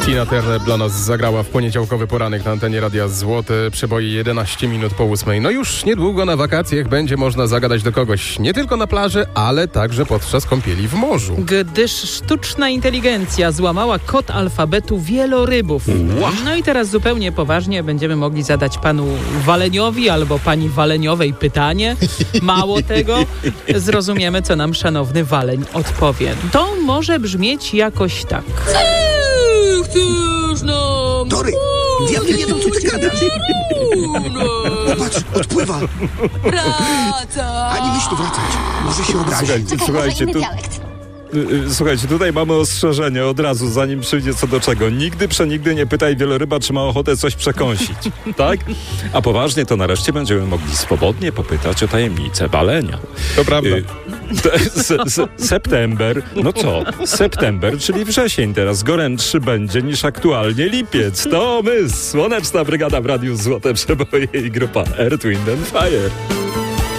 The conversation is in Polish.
Tina Turner dla nas zagrała w poniedziałkowy poranek na antenie Radia Złote. Przeboje 11 minut po 8. No już niedługo na wakacjach będzie można zagadać do kogoś. Nie tylko na plaży, ale także podczas kąpieli w morzu. Gdyż sztuczna inteligencja złamała kod alfabetu wielorybów. No i teraz zupełnie poważnie będziemy mogli zadać panu Waleniowi albo pani Waleniowej pytanie. Mało tego, zrozumiemy, co nam szanowny Waleń odpowie. To może brzmieć jakoś tak. Chcesz nam... Tory, diabli wiedzą, co ty gadasz. Popatrz, odpływa. Wraca! A nie myśl tu wracać. Może się obrazi. Słuchajcie, tutaj mamy ostrzeżenie od razu, zanim przyjdzie co do czego. Nigdy przenigdy nie pytaj wieloryba, czy ma ochotę coś przekąsić. Tak? A poważnie to nareszcie będziemy mogli swobodnie popytać o tajemnicę walenia. To prawda. September, no co? September, czyli wrzesień teraz gorętszy będzie niż aktualnie lipiec. To my, Słoneczna Brygada w Radiu Złote Przeboje i grupa Earth, Wind & Fire.